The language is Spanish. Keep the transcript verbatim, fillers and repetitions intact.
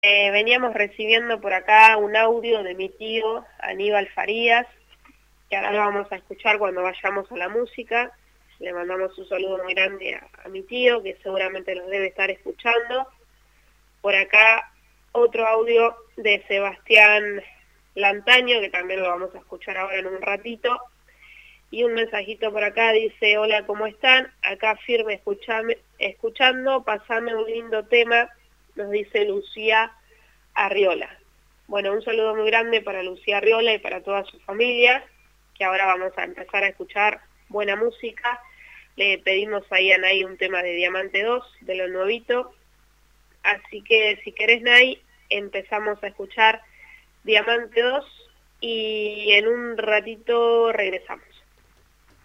Eh, veníamos recibiendo por acá un audio de mi tío Aníbal Farías, que ahora lo vamos a escuchar cuando vayamos a la música. Le mandamos un saludo muy grande a, a mi tío, que seguramente nos debe estar escuchando. Por acá otro audio de Sebastián Lantaño, que también lo vamos a escuchar ahora en un ratito. Y un mensajito por acá dice: hola, ¿cómo están? Acá firme escuchame, escuchando, pasame un lindo tema, nos dice Lucía Arriola. Bueno, un saludo muy grande para Lucía Arriola y para toda su familia, que ahora vamos a empezar a escuchar buena música. Le pedimos ahí a Nay un tema de Diamante dos, de lo nuevito. Así que si querés, Nay, empezamos a escuchar Diamante dos y en un ratito regresamos.